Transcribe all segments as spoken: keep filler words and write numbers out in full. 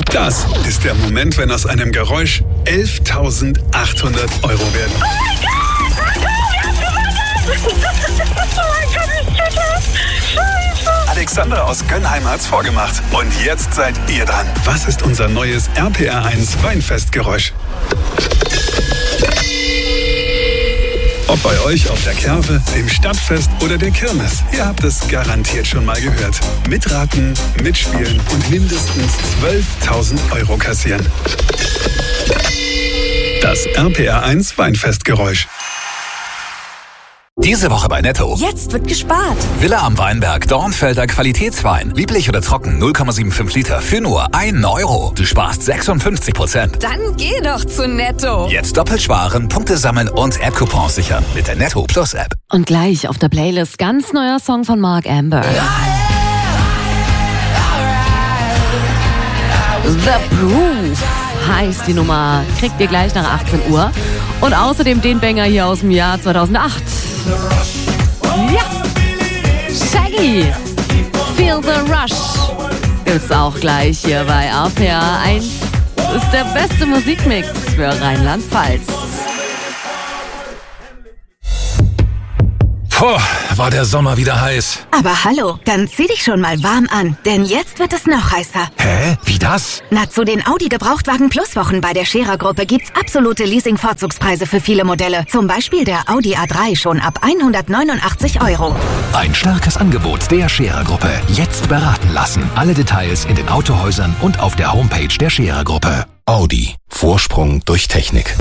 Das ist der Moment, wenn aus einem Geräusch elftausendachthundert Euro werden. Oh mein Gott! Wir haben gewonnen! Oh mein Gott, ich tue das! Scheiße! Alexandra aus Gönnheim hat's vorgemacht. Und jetzt seid ihr dran. Was ist unser neues R P R eins Weinfestgeräusch? Ob bei euch auf der Kerwe, dem Stadtfest oder der Kirmes, ihr habt es garantiert schon mal gehört. Mitraten, mitspielen und mindestens zwölftausend Euro kassieren. Das R P R eins Weinfestgeräusch. Diese Woche bei Netto. Jetzt wird gespart. Villa am Weinberg, Dornfelder Qualitätswein. Lieblich oder trocken, null Komma fünfundsiebzig Liter für nur einen Euro. Du sparst sechsundfünfzig Prozent. Dann geh doch zu Netto. Jetzt doppelt sparen, Punkte sammeln und App-Coupons sichern mit der Netto Plus App. Und gleich auf der Playlist ganz neuer Song von Mark Amber. The Proof heißt die Nummer. Kriegt ihr gleich nach achtzehn Uhr. Und außerdem den Banger hier aus dem Jahr zweitausendacht. Ja! Shaggy! Feel the Rush! Gibt's auch gleich hier bei R P R eins. Das ist der beste Musikmix für Rheinland-Pfalz. Puh, war der Sommer wieder heiß. Aber hallo, dann zieh dich schon mal warm an, denn jetzt wird es noch heißer. Hä? Wie das? Na, zu den Audi Gebrauchtwagen Plus Wochen bei der Scherer-Gruppe gibt's absolute Leasing-Vorzugspreise für viele Modelle. Zum Beispiel der Audi A drei schon ab hundertneunundachtzig Euro. Ein starkes Angebot der Scherer-Gruppe. Jetzt beraten lassen. Alle Details in den Autohäusern und auf der Homepage der Scherer-Gruppe. Audi. Vorsprung durch Technik.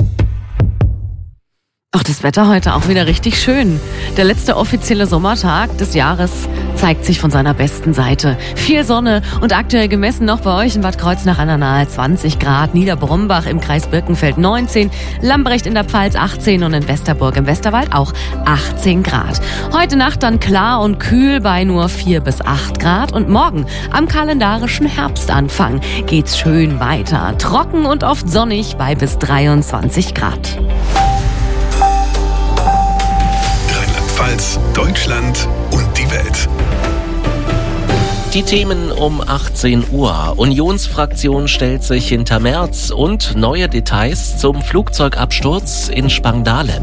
Ach, das Wetter heute auch wieder richtig schön. Der letzte offizielle Sommertag des Jahres zeigt sich von seiner besten Seite. Viel Sonne und aktuell gemessen noch bei euch in Bad Kreuznach an der Nahe zwanzig Grad, Niederbrombach im Kreis Birkenfeld neunzehn, Lambrecht in der Pfalz achtzehn und in Westerburg im Westerwald auch achtzehn Grad. Heute Nacht dann klar und kühl bei nur vier bis acht Grad und morgen am kalendarischen Herbstanfang geht's schön weiter. Trocken und oft sonnig bei bis dreiundzwanzig Grad. Rheinland-Pfalz, Deutschland und die Welt. Die Themen um achtzehn Uhr. Unionsfraktion stellt sich hinter Merz und neue Details zum Flugzeugabsturz in Spangdahlem.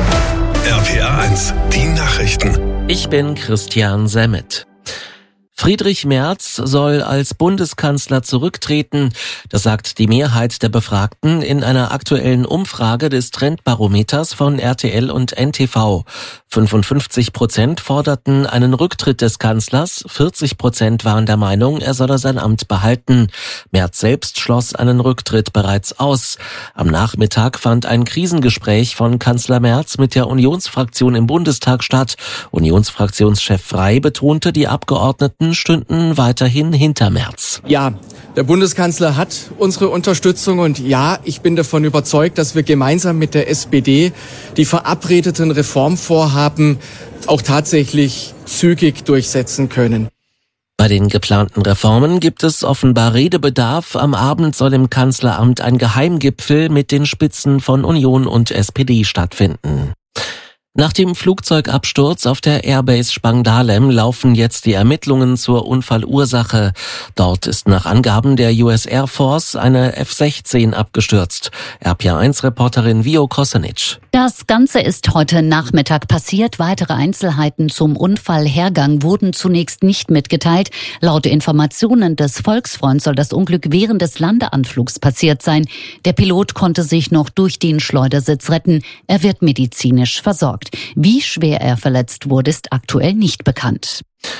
R P R eins, die Nachrichten. Ich bin Christian Semmet. Friedrich Merz soll als Bundeskanzler zurücktreten. Das sagt die Mehrheit der Befragten in einer aktuellen Umfrage des Trendbarometers von R T L und N T V. fünfundfünfzig Prozent forderten einen Rücktritt des Kanzlers, vierzig Prozent waren der Meinung, er solle sein Amt behalten. Merz selbst schloss einen Rücktritt bereits aus. Am Nachmittag fand ein Krisengespräch von Kanzler Merz mit der Unionsfraktion im Bundestag statt. Unionsfraktionschef Frey betonte, die Abgeordneten stünden weiterhin hinter Merz. Ja, der Bundeskanzler hat unsere Unterstützung und ja, ich bin davon überzeugt, dass wir gemeinsam mit der S P D die verabredeten Reformvorhaben auch tatsächlich zügig durchsetzen können. Bei den geplanten Reformen gibt es offenbar Redebedarf. Am Abend soll im Kanzleramt ein Geheimgipfel mit den Spitzen von Union und S P D stattfinden. Nach dem Flugzeugabsturz auf der Airbase Spangdahlem laufen jetzt die Ermittlungen zur Unfallursache. Dort ist nach Angaben der U S Air Force eine F sechzehn abgestürzt. R P R eins Reporterin Vio Kosanic. Das Ganze ist heute Nachmittag passiert. Weitere Einzelheiten zum Unfallhergang wurden zunächst nicht mitgeteilt. Laut Informationen des Volksfreunds soll das Unglück während des Landeanflugs passiert sein. Der Pilot konnte sich noch durch den Schleudersitz retten. Er wird medizinisch versorgt. Wie schwer er verletzt wurde, ist aktuell nicht bekannt.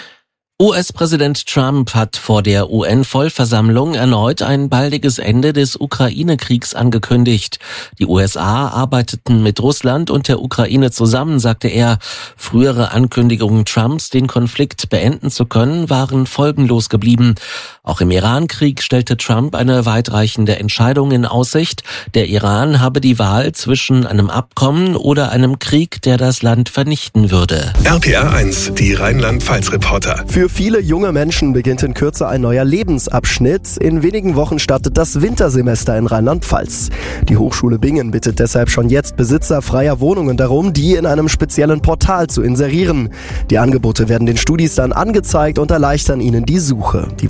U S-Präsident Trump hat vor der U N-Vollversammlung erneut ein baldiges Ende des Ukraine-Kriegs angekündigt. Die U S A arbeiteten mit Russland und der Ukraine zusammen, sagte er. Frühere Ankündigungen Trumps, den Konflikt beenden zu können, waren folgenlos geblieben. Auch im Iran-Krieg stellte Trump eine weitreichende Entscheidung in Aussicht. Der Iran habe die Wahl zwischen einem Abkommen oder einem Krieg, der das Land vernichten würde. R P R eins, die Rheinland-Pfalz-Reporter. Für viele junge Menschen beginnt in Kürze ein neuer Lebensabschnitt. In wenigen Wochen startet das Wintersemester in Rheinland-Pfalz. Die Hochschule Bingen bittet deshalb schon jetzt Besitzer freier Wohnungen darum, die in einem speziellen Portal zu inserieren. Die Angebote werden den Studis dann angezeigt und erleichtern ihnen die Suche. Die Wohnungssuche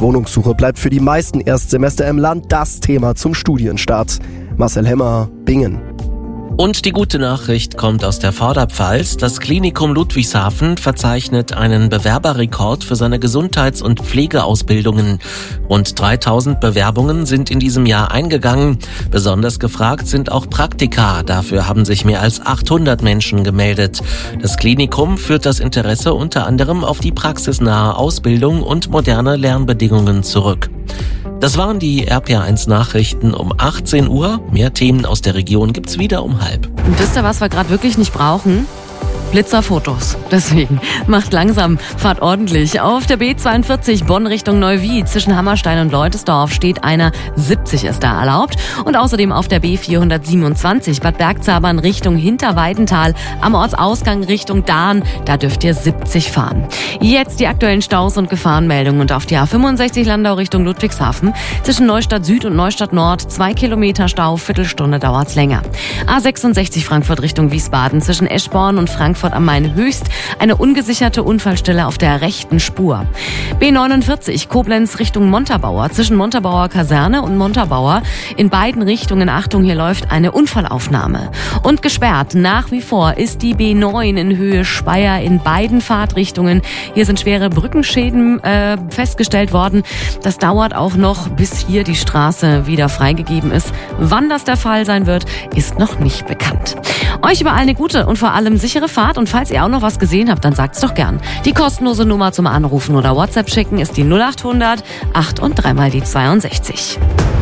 Wohnungssuche bleibt für die meisten Erstsemester im Land das Thema zum Studienstart. Marcel Hemmer, Bingen. Und die gute Nachricht kommt aus der Vorderpfalz. Das Klinikum Ludwigshafen verzeichnet einen Bewerberrekord für seine Gesundheits- und Pflegeausbildungen. Rund dreitausend Bewerbungen sind in diesem Jahr eingegangen. Besonders gefragt sind auch Praktika. Dafür haben sich mehr als achthundert Menschen gemeldet. Das Klinikum führt das Interesse unter anderem auf die praxisnahe Ausbildung und moderne Lernbedingungen zurück. Das waren die R P R eins Nachrichten um achtzehn Uhr. Mehr Themen aus der Region gibt's wieder um halb. Und wisst ihr, was wir gerade wirklich nicht brauchen? Blitzerfotos. Deswegen macht langsam, fahrt ordentlich. Auf der B zweiundvierzig Bonn Richtung Neuwied zwischen Hammerstein und Leutesdorf steht einer, siebzig ist da erlaubt. Und außerdem auf der B vierhundertsiebenundzwanzig Bad Bergzabern Richtung Hinterweidenthal am Ortsausgang Richtung Dahn, da dürft ihr siebzig fahren. Jetzt die aktuellen Staus und Gefahrenmeldungen und auf die A fünfundsechzig Landau Richtung Ludwigshafen zwischen Neustadt Süd und Neustadt Nord zwei Kilometer Stau, Viertelstunde dauert's länger. A sechsundsechzig Frankfurt Richtung Wiesbaden zwischen Eschborn und Frankfurt am Main höchst eine ungesicherte Unfallstelle auf der rechten Spur. B neunundvierzig Koblenz Richtung Montabaur zwischen Montabaur Kaserne und Montabaur in beiden Richtungen. Achtung, hier läuft eine Unfallaufnahme. Und gesperrt nach wie vor ist die B neun in Höhe Speyer in beiden Fahrtrichtungen. Hier sind schwere Brückenschäden äh, festgestellt worden. Das dauert auch noch, bis hier die Straße wieder freigegeben ist. Wann das der Fall sein wird, ist noch nicht bekannt. Euch überall eine gute und vor allem sichere Fahrt. Und falls ihr auch noch was gesehen habt, dann sagt's doch gern. Die kostenlose Nummer zum Anrufen oder WhatsApp schicken ist die null achthundert acht und dreimal die zweiundsechzig.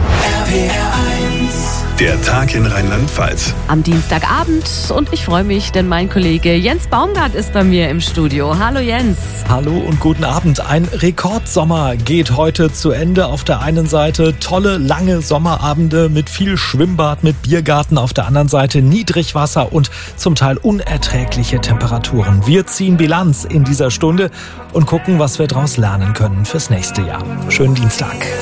R P R eins. Der Tag in Rheinland-Pfalz. Am Dienstagabend und ich freue mich, denn mein Kollege Jens Baumgart ist bei mir im Studio. Hallo Jens. Hallo und guten Abend. Ein Rekordsommer geht heute zu Ende. Auf der einen Seite tolle, lange Sommerabende mit viel Schwimmbad, mit Biergarten. Auf der anderen Seite Niedrigwasser und zum Teil unerträgliche Temperaturen. Wir ziehen Bilanz in dieser Stunde und gucken, was wir daraus lernen können fürs nächste Jahr. Schönen Dienstag.